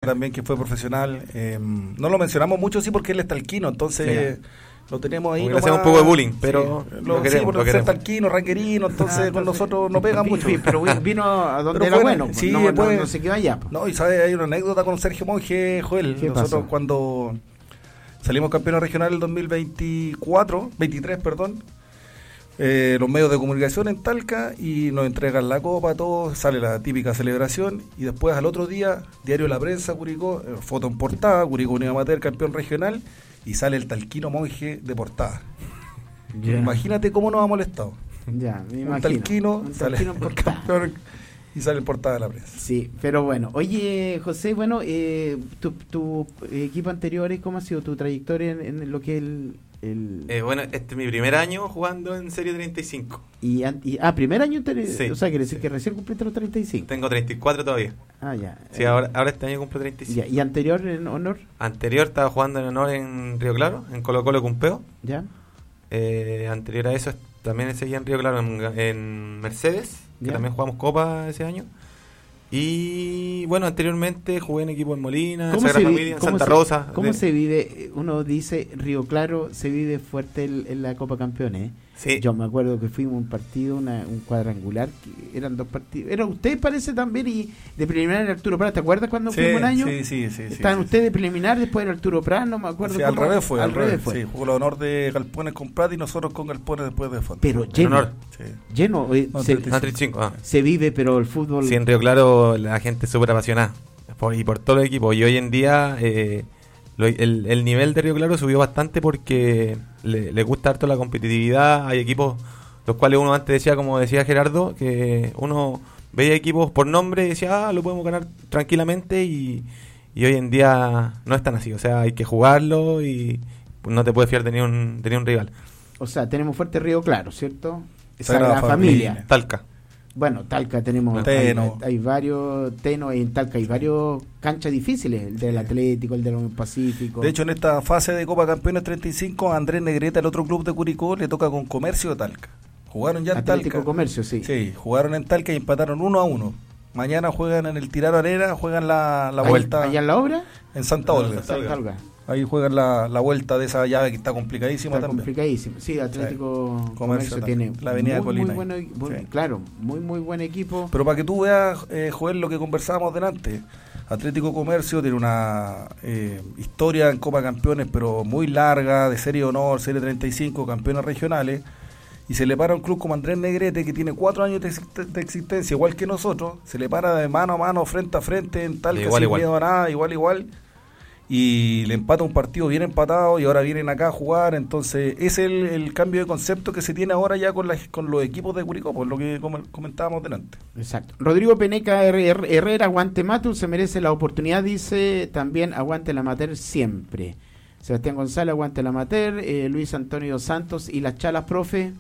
también, que fue profesional. No lo mencionamos mucho, sí, porque él es talquino, entonces lo tenemos ahí. Le hacemos un poco de bullying, pero lo queremos. Por ser talquino, ranquerino, entonces con nosotros no pega mucho. Pero vino a donde era bueno, sí, no se quedó allá. No, y sabe, hay una anécdota con Sergio Monge, Joel. Nosotros pasó? Cuando salimos campeones regionales el 23, perdón. Los medios de comunicación en Talca y nos entregan la copa, todo, sale la típica celebración y después al otro día, Diario La Prensa, Curicó, foto en portada, Curicó Unión Amateur, campeón regional, y sale el talquino Monje de portada. Imagínate cómo nos ha molestado. Ya, me imagino. Un talquino en portada. Y sale en portada de La Prensa. Sí, pero bueno. Oye, José, bueno, tu equipo anterior, ¿cómo ha sido tu trayectoria en lo que es bueno, este es mi primer año jugando en Serie 35. ¿Primer año? Sí. O sea, quiere decir que recién cumpliste los 35. Tengo 34 todavía. Ya. Sí, ahora este año cumplo 35. Ya. ¿Y anterior en honor? Anterior estaba jugando en honor en Río Claro, en Colo Colo Cumpeo. Ya. Anterior a eso también seguía en Río Claro, en Mercedes, que también jugamos Copa ese año. Y bueno, anteriormente jugué en equipo en Molina, en Sagrada Familia, en Santa Rosa. ¿Cómo se vive? Uno dice Río Claro se vive fuerte en la Copa Campeones. Sí. Yo me acuerdo que fuimos un partido, un cuadrangular, que eran 2 partidos. Era usted parece también y de preliminar el Arturo Prat. ¿Te acuerdas cuando fuimos un año? Sí. Estaban ustedes de preliminar, después el Arturo Prat, no me acuerdo. Sí, al revés fue. Sí, jugó el honor de Galpones con Prat y nosotros con Galpones después de fondo. Pero lleno. Lleno. 35. Se vive, pero el fútbol... Sí, en Río Claro la gente es súper apasionada. Y por todo el equipo. Y hoy en día... el nivel de Río Claro subió bastante porque le gusta harto la competitividad. Hay equipos los cuales uno antes decía, como decía Gerardo, que uno veía equipos por nombre y decía, lo podemos ganar tranquilamente, y hoy en día no es tan así. O sea, hay que jugarlo y no te puedes fiar de ni un rival. O sea, tenemos fuerte Río Claro, ¿cierto? Sagrada Familia. Talca. Bueno, Talca tenemos, hay varios Teno, y en Talca hay varios canchas difíciles, el del Atlético, el del Unión Pacífico. De hecho, en esta fase de Copa Campeones 35, a Andrés Negreta, el otro club de Curicó, le toca con Comercio de Talca. Jugaron ya en Atlético Talca. Comercio, sí. Sí, jugaron en Talca y empataron 1-1. Mañana juegan en el Tirano Arena, juegan la vuelta. ¿Allá en la obra? En Santa Olga. Santa Olga. Ahí juegan la vuelta de esa llave que está complicadísima también. Complicadísima. Sí, Atlético Comercio tiene la avenida de Colina. Claro, muy buen equipo. Pero para que tú veas, Joel, lo que conversábamos delante, Atlético Comercio tiene una historia en Copa Campeones, pero muy larga, de Serie de Honor, Serie 35, campeones regionales, y se le para a un club como Andrés Negrete, que tiene 4 años de existencia, igual que nosotros, se le para de mano a mano, frente a frente, en Talca, sin miedo a nada, igual, y le empata un partido bien empatado y ahora vienen acá a jugar. Entonces ese es el cambio de concepto que se tiene ahora ya con los equipos de Curicó, por lo que comentábamos delante. Exacto. Rodrigo Peneca Herrera, aguante Matul, se merece la oportunidad, dice. También aguante la Amateur siempre. Sebastián González, aguante la Amateur. Luis Antonio Santos y las chalas, profe.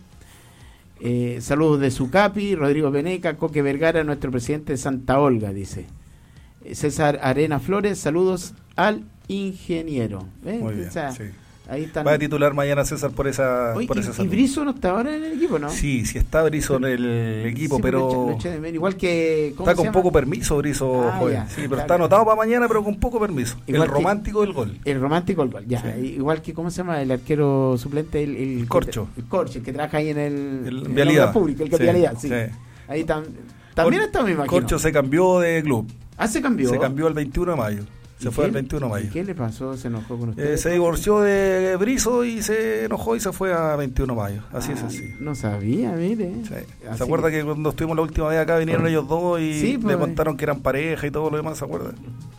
Saludos de Sucapi. Rodrigo Peneca, Coque Vergara, nuestro presidente de Santa Olga, dice. César Arena Flores, saludos al ingeniero. Muy bien, o sea, sí. Ahí están. Va a titular mañana César por esa ¿Y Brizo no está ahora en el equipo, no? Sí está Brizo en el equipo, sí, pero igual que está con poco permiso Brizo, sí, pero está anotado para mañana, pero con poco permiso. Igual el romántico del gol. El romántico del gol, ya. Sí. Igual que, ¿cómo se llama? El arquero suplente, el Corcho. El Corcho, el que trabaja ahí en el Vialidad público, el que Vialidad, sí. Ahí también está, me imagino. Corcho se cambió de club. Se cambió. Se cambió el 21 de mayo. Se fue el 21 de mayo. ¿Qué le pasó? ¿Se enojó con usted? Se divorció de Brizo y se enojó y se fue a 21 de mayo. Así es así. No sabía, mire. Sí. ¿Se acuerda que cuando estuvimos la última vez acá vinieron ellos dos y le contaron que eran pareja y todo lo demás? ¿Se acuerda?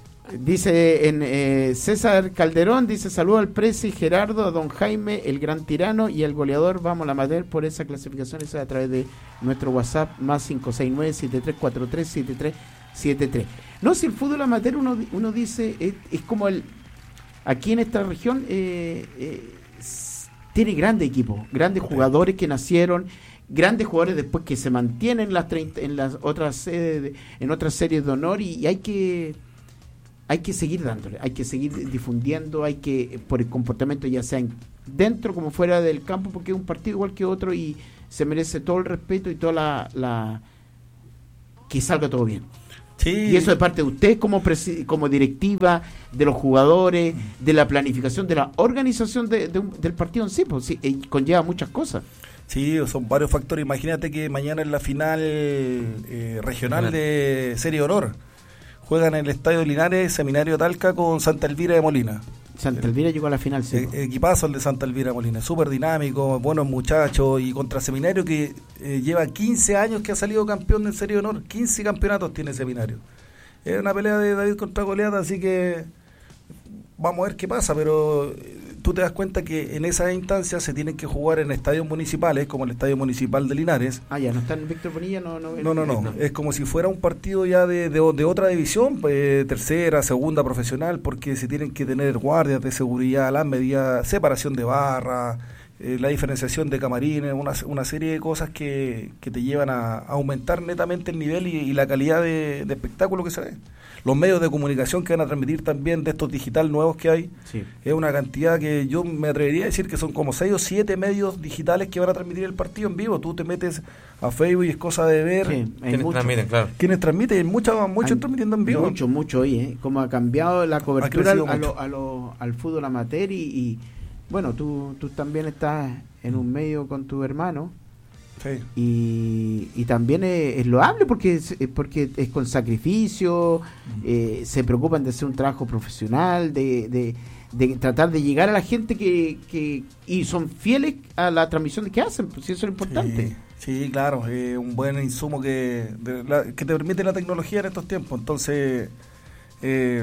Dice César Calderón, dice saludo al Presi, Gerardo, a don Jaime, el gran tirano y al goleador. Vamos a la Amateur por esa clasificación. Esa a través de nuestro WhatsApp más 569-7343-7373. No, si el fútbol amateur uno dice, es como aquí en esta región tiene grandes equipos, grandes jugadores que nacieron, grandes jugadores después que se mantienen en las otras sedes, en otras series de honor, y hay que seguir dándole, hay que seguir difundiendo, hay que, por el comportamiento, ya sea dentro como fuera del campo, porque es un partido igual que otro y se merece todo el respeto y toda que salga todo bien. Sí. Y eso de parte de usted como directiva, de los jugadores, de la planificación, de la organización del partido en sí, pues sí, conlleva muchas cosas. Sí, son varios factores. Imagínate que mañana en la final regional de Serie Honor juegan en el Estadio Linares, Seminario Talca con Santa Elvira de Molina. Santa Elvira llegó a la final, sí. Equipazo el de Santa Elvira de Molina, súper dinámico, buenos muchachos, y contra Seminario que lleva 15 años que ha salido campeón de Serie Honor, 15 campeonatos tiene Seminario. Es una pelea de David contra Goliat, así que vamos a ver qué pasa, pero tú te das cuenta que en esas instancias se tienen que jugar en estadios municipales, como el Estadio Municipal de Linares. Ah, ya, ¿no está en Víctor Bonilla? No. Es como si fuera un partido ya de otra división, tercera, segunda, profesional, porque se tienen que tener guardias de seguridad, las medidas, separación de barra, la diferenciación de camarines, una serie de cosas que te llevan a aumentar netamente el nivel y la calidad de espectáculo que se ve. Los medios de comunicación que van a transmitir también de estos digital nuevos que hay, sí, es una cantidad que yo me atrevería a decir que son como 6 o 7 medios digitales que van a transmitir el partido en vivo. Tú te metes a Facebook y es cosa de ver quienes transmiten, hay muchos transmitiendo en vivo. Mucho hoy, como ha cambiado la cobertura al fútbol amateur y bueno, tú también estás en un medio con tu hermano. Sí. Y también es loable porque es con sacrificio, se preocupan de hacer un trabajo profesional, de tratar de llegar a la gente y son fieles a la transmisión que hacen, pues eso es lo importante. Sí, claro, un buen insumo que te permite la tecnología en estos tiempos. Entonces es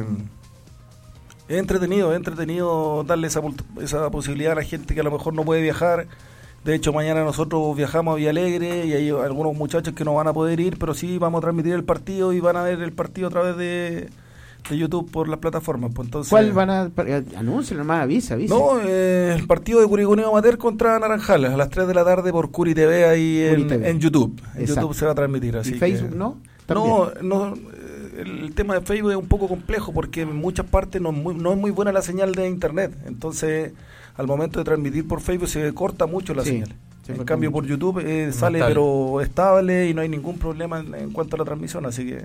entretenido darle esa posibilidad a la gente que a lo mejor no puede viajar. De hecho, mañana nosotros viajamos a Villalegre y hay algunos muchachos que no van a poder ir, pero sí vamos a transmitir el partido y van a ver el partido a través de YouTube por las plataformas. Pues entonces, ¿cuál van a anunciar? Nomás avisa. No, el partido de Curicó Unión Amateur contra Naranjales a las 3 de la tarde por Curi TV ahí en YouTube. En YouTube se va a transmitir. Así ¿y Facebook no? No, el tema de Facebook es un poco complejo porque en muchas partes no es muy buena la señal de internet. Entonces, al momento de transmitir por Facebook se corta mucho la señal. En cambio, por YouTube sale pero estable y no hay ningún problema en cuanto a la transmisión. Así que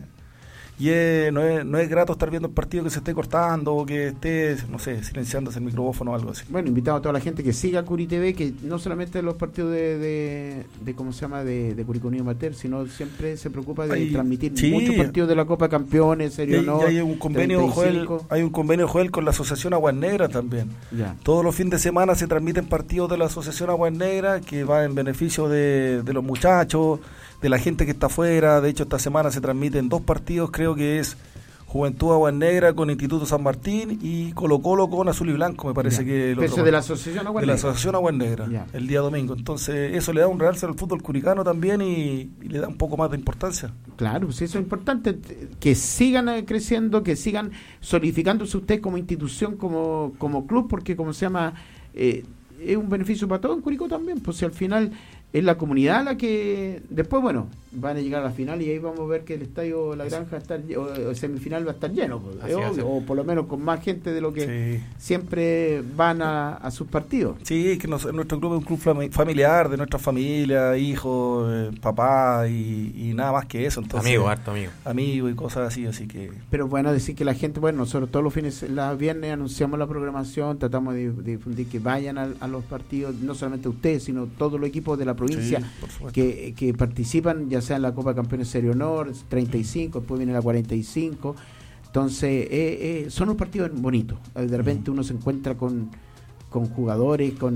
no es grato estar viendo el partido que se esté cortando o que esté, no sé, silenciándose el micrófono o algo así. Bueno, invitado a toda la gente que siga Curi TV, que no solamente los partidos de ¿cómo se llama? De Curicó Unión Amateur, sino siempre se preocupa de transmitir muchos partidos de la Copa Campeones, Serie Honor. Hay un convenio, Joel, con la Asociación Aguas Negras también. Ya. Todos los fines de semana se transmiten partidos de la Asociación Aguas Negras que va en beneficio de los muchachos, de la gente que está afuera. De hecho, esta semana se transmiten 2 partidos, creo que es Juventud Aguas Negras con Instituto San Martín y Colo-Colo con Azul y Blanco, me parece que el otro. De la Asociación Aguas Negras. De la Asociación Aguas Negras, el día domingo. Entonces, eso le da un realce al fútbol curicano también y le da un poco más de importancia. Claro, pues eso es importante, que sigan creciendo, que sigan solidificándose ustedes como institución, como club, porque como se llama, es un beneficio para todos en Curicó también, pues si al final es la comunidad la que después, bueno, van a llegar a la final y ahí vamos a ver que el estadio La Granja o semifinal va a estar lleno, pues, o por lo menos con más gente de lo que siempre van a sus partidos. Sí, que nuestro club es un club familiar, de nuestra familia, hijos, papá y nada más que eso. Entonces, harto amigo. Amigo y cosas así que... Pero bueno, decir que la gente, bueno, nosotros todos los viernes anunciamos la programación, tratamos de difundir que vayan a los partidos, no solamente ustedes, sino todos los equipos de la provincia que participan, ya sea en la Copa Campeones Serie Honor 35, después viene la 45. Entonces son unos partidos bonitos. De repente uno se encuentra con jugadores, con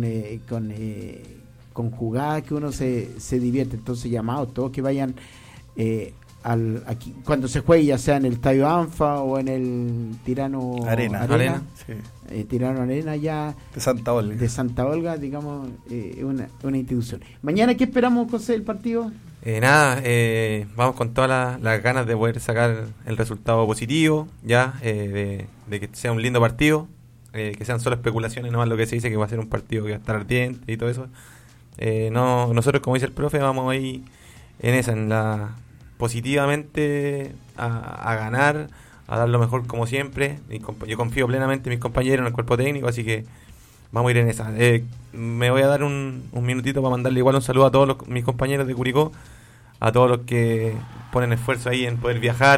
jugadas que uno se divierte. Entonces llamados todos que vayan aquí cuando se juegue, ya sea en el Estadio Anfa o en el Tirano Arena. Tirano Arena ya de Santa Olga, digamos, una institución. Mañana, ¿qué esperamos, José, del partido? Vamos con todas las ganas de poder sacar el resultado positivo, ya de que sea un lindo partido, que sean solo especulaciones, no más lo que se dice que va a ser un partido que va a estar ardiente y todo eso. Nosotros, como dice el profe, vamos ahí en la positivamente a ganar, a dar lo mejor como siempre. Yo confío plenamente en mis compañeros, en el cuerpo técnico, así que vamos a ir en esa. Me voy a dar un minutito para mandarle igual un saludo a todos mis compañeros de Curicó, a todos los que ponen esfuerzo ahí en poder viajar,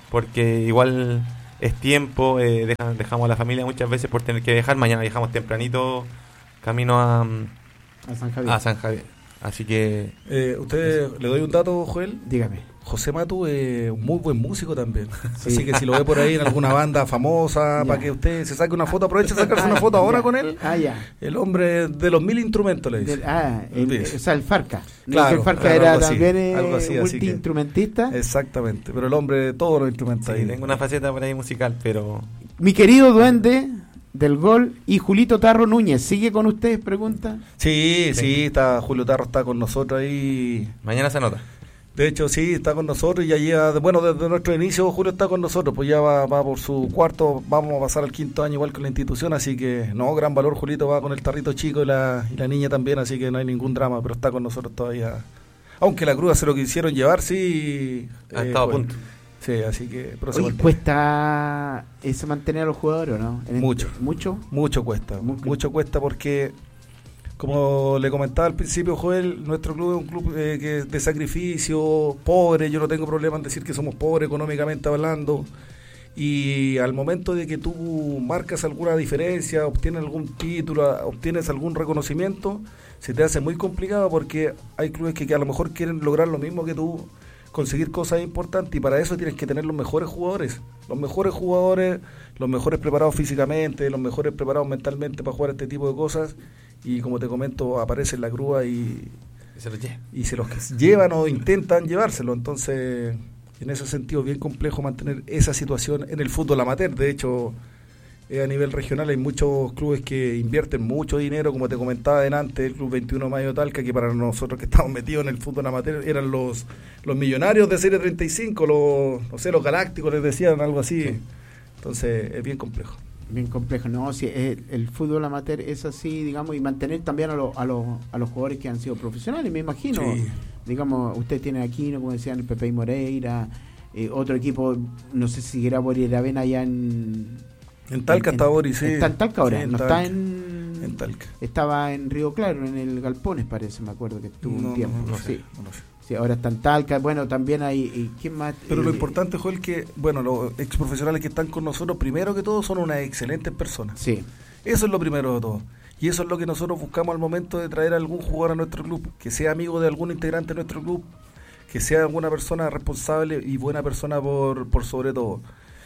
porque igual es tiempo, dejamos a la familia muchas veces por tener que dejar, mañana viajamos tempranito camino a San Javier. Así que... usted, le doy un dato, Joel. Dígame. José Matu es un muy buen músico también. Sí. Así que si lo ve por ahí en alguna banda famosa, para que usted se saque una foto, aproveche de sacarse una foto ahora con él. El hombre de los 1000 instrumentos, le dice. O sea, el Farca. Claro, el Farca era algo así, también algo así, multiinstrumentista. Exactamente, pero el hombre de todos los instrumentos. Sí, tengo una faceta por ahí musical, pero... Mi querido duende del gol y Julito Tarro Núñez, ¿sigue con ustedes? Pregunta. Sí, está Julio Tarro está con nosotros ahí. Mañana se anota. De hecho, sí, está con nosotros y ya lleva, bueno, desde nuestro inicio Julio está con nosotros, pues ya va por su cuarto, vamos a pasar al 5º año igual con la institución, así que no, gran valor. Julito va con el tarrito chico y la niña también, así que no hay ningún drama, pero está con nosotros todavía. Aunque la grúa se lo quisieron llevar, sí. Ha estado a punto. Sí, así que... Oye, ¿cuesta eso mantener a los jugadores o no? Mucho. Mucho cuesta. Mucho cuesta porque... Como le comentaba al principio, Joel, nuestro club es un club que de sacrificio, pobre. Yo no tengo problema en decir que somos pobres económicamente hablando. Y al momento de que tú marcas alguna diferencia, obtienes algún título, obtienes algún reconocimiento, se te hace muy complicado porque hay clubes que a lo mejor quieren lograr lo mismo que tú, conseguir cosas importantes, y para eso tienes que tener los mejores jugadores, los mejores preparados físicamente, los mejores preparados mentalmente para jugar este tipo de cosas. Y como te comento, aparece en la grúa y se los llevan o intentan llevárselo. Entonces, en ese sentido, bien complejo mantener esa situación en el fútbol amateur. De hecho, a nivel regional hay muchos clubes que invierten mucho dinero, como te comentaba antes, el Club 21 de Mayo de Talca, que para nosotros que estamos metidos en el fútbol amateur eran los millonarios de Serie 35, los galácticos les decían, algo así. Sí. Entonces, es bien complejo. Bien complejo, no, si el fútbol amateur es así, digamos, y mantener también a los jugadores que han sido profesionales, me imagino. Sí. Digamos, usted tiene aquí, como decían, el Pepe y Moreira, otro equipo, no sé si era Boris-Aravena allá en Talca, está Boris, sí. Está en Talca ahora, sí, no Talca. Está en Talca. Estaba en Río Claro, en el Galpones, parece, me acuerdo que estuvo un tiempo. No sé. Sí, ahora está en Talca, bueno, también hay... ¿quién más? Pero lo importante, Joel, que, bueno, los ex profesionales que están con nosotros, primero que todo, son unas excelentes personas. Sí. Eso es lo primero de todo. Y eso es lo que nosotros buscamos al momento de traer a algún jugador a nuestro club, que sea amigo de algún integrante de nuestro club, que sea alguna persona responsable y buena persona por sobre todo.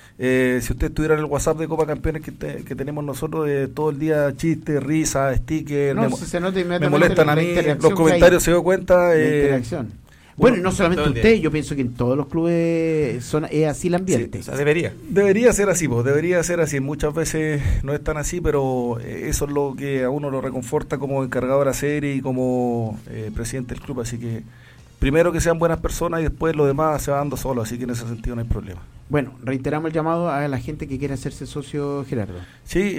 Si usted estuviera en el WhatsApp de Copa Campeones que tenemos nosotros, todo el día chistes, risas, stickers, me molestan a mí, los comentarios se dio cuenta. Interacción. Bueno, y no solamente usted, yo pienso que en todos los clubes es así el ambiente. Sí, o sea, debería ser así, pues, debería ser así. Muchas veces no es tan así, pero eso es lo que a uno lo reconforta como encargado de la serie y como presidente del club. Así que primero que sean buenas personas y después lo demás se va dando solo, así que en ese sentido no hay problema. Bueno, reiteramos el llamado a la gente que quiera hacerse socio, Gerardo. Sí,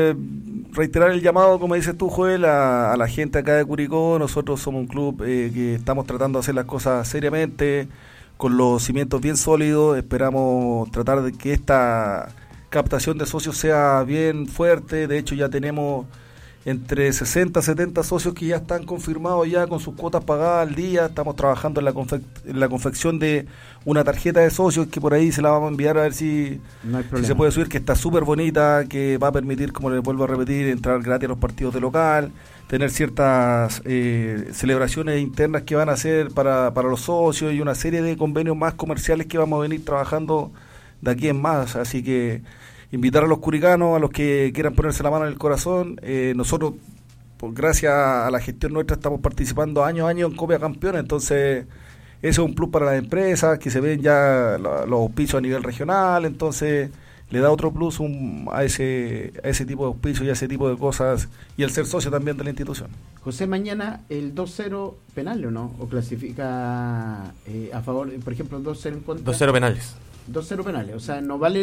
reiterar el llamado, como dices tú, Joel, a la gente acá de Curicó. Nosotros somos un club que estamos tratando de hacer las cosas seriamente, con los cimientos bien sólidos. Esperamos tratar de que esta captación de socios sea bien fuerte. De hecho, ya tenemos entre 60 y 70 socios que ya están confirmados ya con sus cuotas pagadas al día. Estamos trabajando en la confección de una tarjeta de socios que por ahí se la vamos a enviar a ver si se puede subir, que está súper bonita, que va a permitir, como les vuelvo a repetir, entrar gratis a los partidos de local, tener ciertas celebraciones internas que van a hacer para los socios y una serie de convenios más comerciales que vamos a venir trabajando de aquí en más. Así que invitar a los curicanos, a los que quieran ponerse la mano en el corazón. Nosotros, gracias a la gestión nuestra, estamos participando año a año en Copa Campeones, entonces eso es un plus para las empresas, que se ven ya los auspicios a nivel regional, entonces le da otro plus a ese tipo de auspicios y a ese tipo de cosas, y el ser socio también de la institución. José, mañana el 2-0 penal, ¿o no? ¿O clasifica a favor, por ejemplo, el 2-0 en contra? 2-0 penales. 2-0 penales, o sea, no vale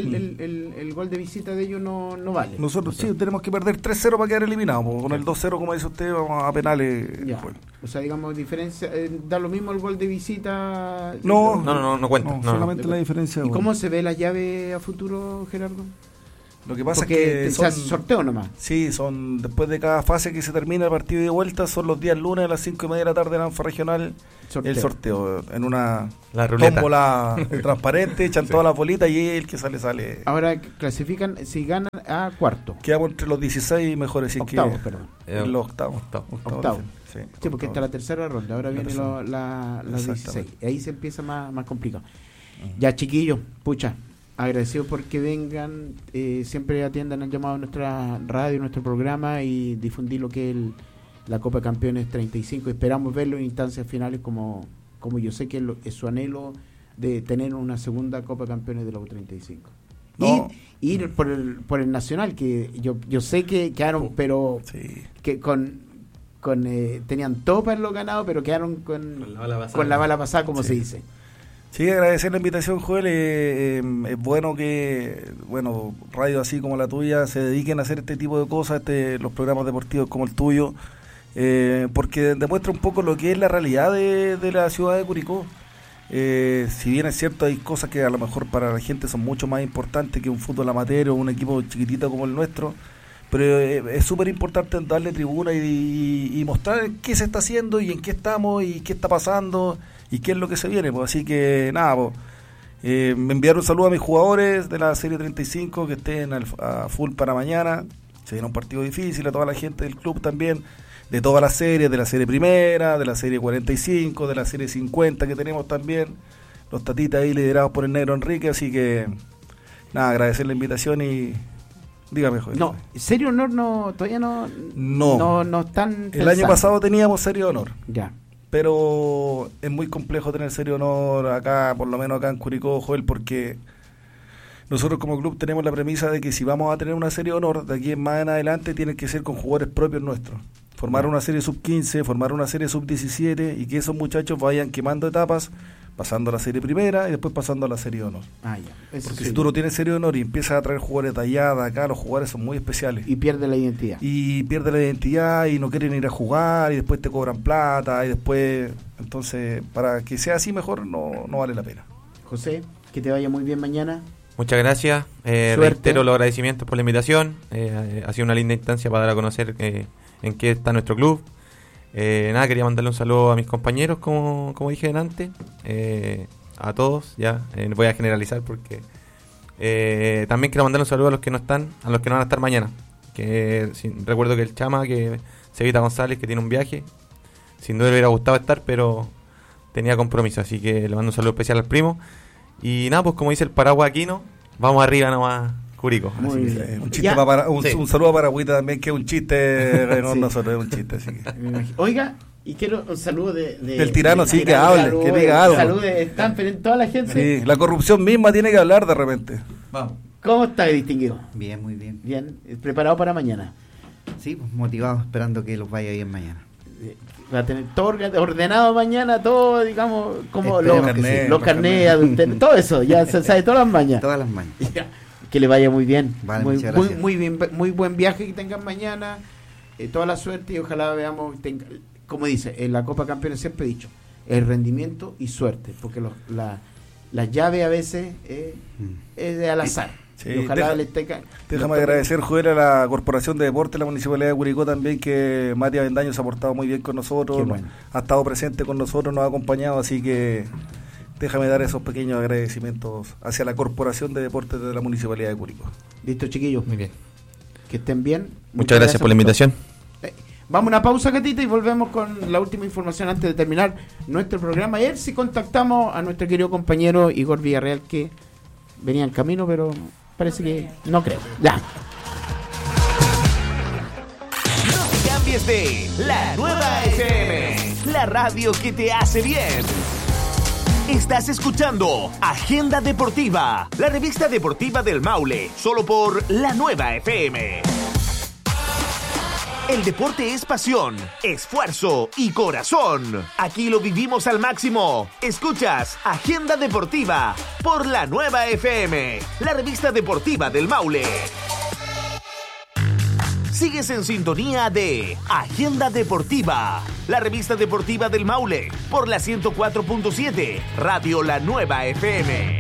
el gol de visita de ellos, no vale. Nosotros sí tenemos que perder 3-0 para quedar eliminados, porque con el 2-0, como dice usted, vamos a penales. Bueno. O sea, digamos, diferencia, da lo mismo el gol de visita. No cuenta. No, solamente la diferencia. ¿Y cómo se ve la llave a futuro, Gerardo? Lo que pasa porque es se que hace sorteo nomás. Sí, son después de cada fase que se termina el partido de vuelta, son los días lunes a las 5:30 de la tarde en Anfa Regional, el sorteo en una tómbola transparente, echan todas las bolitas y el que sale. Ahora clasifican, si ganan a cuarto. Quedamos entre los 16 mejores. Octavos, perdón. Los octavos. Sí, porque está la tercera ronda, ahora viene la 16. Ahí se empieza más complicado. Ya, chiquillos, pucha, agradecido porque vengan, siempre atiendan el llamado a nuestra radio, nuestro programa y difundir lo que es la Copa Campeones 35. Esperamos verlo en instancias finales como yo sé que es su anhelo de tener una segunda Copa Campeones de la U35. No. Y ir por el Nacional, que yo sé que quedaron, pero sí, que tenían todo para lo ganado, pero quedaron con la bala pasada, como se dice. Sí, agradecer la invitación, Joel. Es bueno que radio así como la tuya se dediquen a hacer este tipo de cosas, los programas deportivos como el tuyo, porque demuestra un poco lo que es la realidad de la ciudad de Curicó. Si bien es cierto, hay cosas que a lo mejor para la gente son mucho más importantes que un fútbol amateur o un equipo chiquitito como el nuestro, pero es súper importante darle tribuna y mostrar qué se está haciendo y en qué estamos y qué está pasando y qué es lo que se viene. Pues así que nada, me enviaron un saludo a mis jugadores de la serie 35 que estén a full para mañana. Se viene un partido difícil, a toda la gente del club también, de todas las series, de la serie primera, de la serie 45, de la serie 50 que tenemos también, los tatitas ahí liderados por el negro Enrique. Así que nada, agradecer la invitación y dígame, Joel. No, serie honor todavía no están. El año pasado teníamos serie honor. Ya. Pero es muy complejo tener serie honor acá, por lo menos acá en Curicó, Joel, porque nosotros como club tenemos la premisa de que si vamos a tener una serie honor de aquí en más en adelante, tienen que ser con jugadores propios nuestros. Formar una serie sub-15, formar una serie sub-17 y que esos muchachos vayan quemando etapas, pasando a la serie primera y después pasando a la serie honor. Porque si tú no tienes serie honor y empiezas a traer jugadores tallados acá, los jugadores son muy especiales. Y pierde la identidad. Y no quieren ir a jugar y después te cobran plata y después... Entonces, para que sea así mejor, no vale la pena. José, que te vaya muy bien mañana. Muchas gracias. Reitero los agradecimientos por la invitación. Ha sido una linda instancia para dar a conocer en qué está nuestro club. Quería mandarle un saludo a mis compañeros, como dije antes, a todos, voy a generalizar porque también quiero mandarle un saludo a los que no están, a los que no van a estar mañana, recuerdo que el Chama, que Cevita González, que tiene un viaje, sin duda le hubiera gustado estar, pero tenía compromiso, así que le mando un saludo especial al primo, y nada, pues como dice el Paraguay Aquino, vamos arriba nomás, Curicó. Un chiste un saludo para Agüita también, que es un chiste con nosotros, es un chiste. Así que. Oiga, y quiero un saludo del tirano, sí, que hable, que diga algo. Salude, están toda la gente. Sí, la corrupción misma tiene que hablar de repente. Vamos. ¿Cómo está, distinguido? Bien, muy bien. Bien, ¿preparado para mañana? Sí, pues motivado, esperando que los vaya bien mañana. Va a tener todo ordenado mañana, todo, digamos, como los carnés, todo eso, ya se sabe todas las mañanas. Todas las mañanas. Que le vaya muy bien. Vale, muy bien, muy buen viaje que tengan mañana. Toda la suerte y ojalá veamos, como dice, en la Copa Campeones siempre he dicho, el rendimiento y suerte, porque la llave a veces es de al azar. Sí, y ojalá déjame agradecer, Joel, a la Corporación de Deportes de la Municipalidad de Curicó también, que Matías Bendaño se ha portado muy bien con nosotros, bueno. Ha estado presente con nosotros, nos ha acompañado, así que déjame dar esos pequeños agradecimientos hacia la Corporación de Deportes de la Municipalidad de Curicó. Listo, chiquillos. Muy bien. Que estén bien. Muchas gracias por la invitación. Vamos a una pausa, Catita, y volvemos con la última información antes de terminar nuestro programa. Ayer sí contactamos a nuestro querido compañero Igor Villarreal, que venía en camino, pero parece que no creo. Ya. No te cambies de La Nueva FM, la radio que te hace bien. Estás escuchando Agenda Deportiva, la revista deportiva del Maule, solo por La Nueva FM. El deporte es pasión, esfuerzo y corazón. Aquí lo vivimos al máximo. Escuchas Agenda Deportiva por La Nueva FM, la revista deportiva del Maule. Sigues en sintonía de Agenda Deportiva, la revista deportiva del Maule, por la 104.7, Radio La Nueva FM.